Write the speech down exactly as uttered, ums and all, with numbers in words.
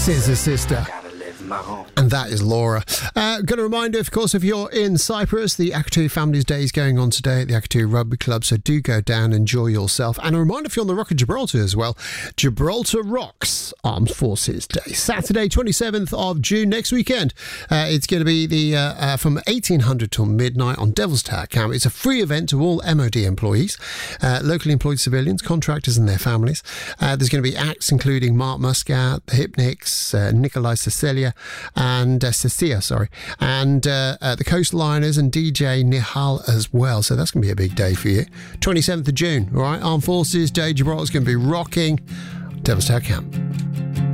Scissor Sister. And that is Laura. Uh, got a reminder, of course, if you're in Cyprus, the Akatu Families Day is going on today at the Akatu Rugby Club, so do go down, enjoy yourself. And a reminder if you're on the Rock of Gibraltar as well, Gibraltar Rocks Armed Forces Day. Saturday, twenty-seventh of June, next weekend. Uh, it's going to be the uh, uh, from eighteen hundred till midnight on Devil's Tower Camp. It's a free event to all M O D employees, uh, locally employed civilians, contractors and their families. Uh, there's going to be acts including Mark Muscat, the Hypnics, uh, Nikolai Cecilia, and uh, Cecilia, sorry, and uh, uh, the Coastliners and D J Nihal as well. So that's going to be a big day for you. twenty-seventh of June, all right? Armed Forces Day, Gibraltar's going to be rocking Devil's Tower Camp.